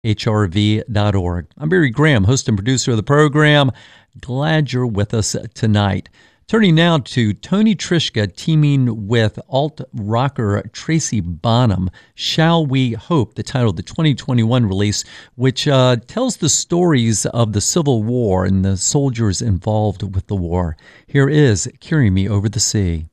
hrv.org. I'm Barry Graham, host and producer of the program. Glad you're with us tonight. Turning now to Tony Trischka teaming with alt rocker Tracy Bonham, Shall We Hope, the title of the 2021 release, which tells the stories of the Civil War and the soldiers involved with the war. Here is Carry Me Over the Sea.